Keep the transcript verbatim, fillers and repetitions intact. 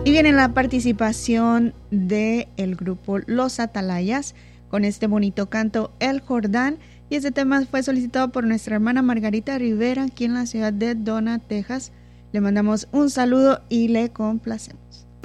Y viene la participación del grupo Los Atalayas con este bonito canto El Jordán. Y este tema fue solicitado por nuestra hermana Margarita Rivera aquí en la ciudad de Donna, Texas. Le mandamos un saludo y le complacemos.